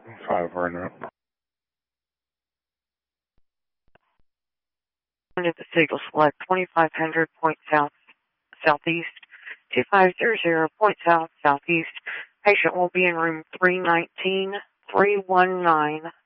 5 are in it. Into the signal select 2500 point south southeast 2500 point south southeast. Patient will be in room 319 319.